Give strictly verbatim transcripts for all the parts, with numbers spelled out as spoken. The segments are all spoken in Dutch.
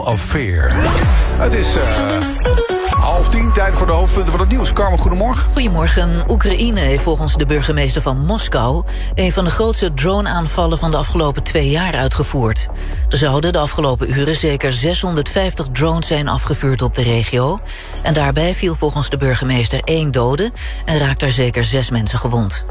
Affair. Het is uh, half tien, tijd voor de hoofdpunten van het nieuws. Carmen, goedemorgen. Goedemorgen. Oekraïne heeft volgens de burgemeester van Moskou een van de grootste drone-aanvallen van de afgelopen twee jaar uitgevoerd. Er zouden de afgelopen uren zeker zeshonderdvijftig drones zijn afgevuurd op de regio. En daarbij viel volgens de burgemeester één dode en raakten er zeker zes mensen gewond.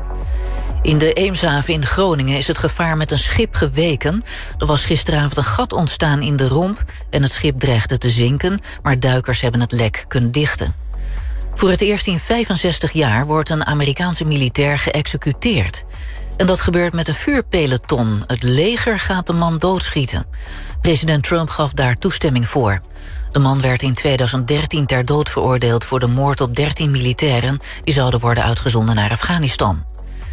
In de Eemshaven in Groningen is het gevaar met een schip geweken. Er was gisteravond een gat ontstaan in de romp en het schip dreigde te zinken, maar duikers hebben het lek kunnen dichten. Voor het eerst in vijfenzestig jaar wordt een Amerikaanse militair geëxecuteerd. En dat gebeurt met een vuurpeloton. Het leger gaat de man doodschieten. President Trump gaf daar toestemming voor. De man werd in tweeduizend dertien ter dood veroordeeld voor de moord op dertien militairen die zouden worden uitgezonden naar Afghanistan.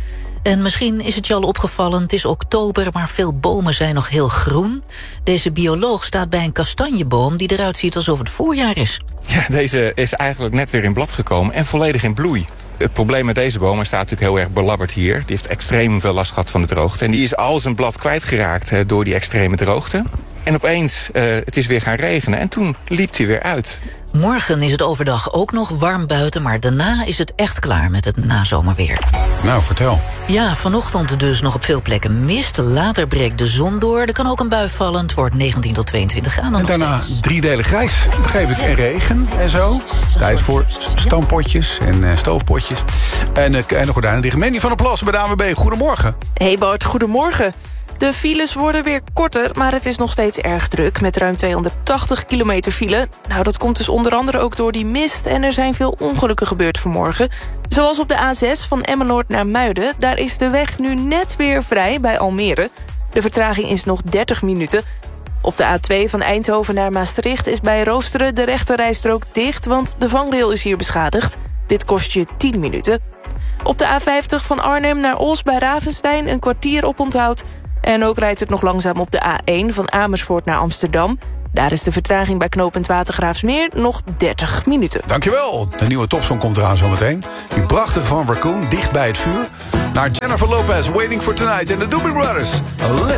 En misschien is het je al opgevallen, het is oktober, maar veel bomen zijn nog heel groen. Deze bioloog staat bij een kastanjeboom die eruit ziet alsof het voorjaar is. Ja, deze is eigenlijk net weer in blad gekomen en volledig in bloei. Het probleem met deze boom, hij staat natuurlijk heel erg belabberd hier. Die heeft extreem veel last gehad van de droogte. En die is al zijn blad kwijtgeraakt he, door die extreme droogte. En opeens, uh, het is weer gaan regenen en toen liep hij weer uit. Morgen is het overdag ook nog warm buiten, maar daarna is het echt klaar met het nazomerweer. Nou, vertel. Ja, vanochtend dus nog op veel plekken mist. Later breekt de zon door. Er kan ook een bui vallen. Het wordt negentien tot tweeëntwintig graden. En daarna steeds. drie delen grijs, begreep ik. En regen en zo. Tijd voor stampotjes en uh, stoofpotjes. En, uh, en de gordijnen dicht. Mandy van der Plas bij de A N W B. Goedemorgen. Hey Bart, goedemorgen. De files worden weer korter, maar het is nog steeds erg druk... met ruim tweehonderdtachtig kilometer file. Nou, dat komt dus onder andere ook door die mist... en er zijn veel ongelukken gebeurd vanmorgen. Zoals op de A zes van Emmeloord naar Muiden. Daar is de weg nu net weer vrij bij Almere. De vertraging is nog dertig minuten. Op de A twee van Eindhoven naar Maastricht is bij Roosteren... de rechterrijstrook dicht, want de vangrail is hier beschadigd. Dit kost je tien minuten. Op de A vijftig van Arnhem naar Os bij Ravenstein... een kwartier oponthoud... En ook rijdt het nog langzaam op de A één van Amersfoort naar Amsterdam. Daar is de vertraging bij knooppunt Watergraafsmeer nog dertig minuten. Dankjewel. De nieuwe topsong komt eraan zometeen. Die prachtige van Raccoon, dicht bij het vuur. Naar Jennifer Lopez, Waiting for Tonight en de Doobie Brothers. Listen.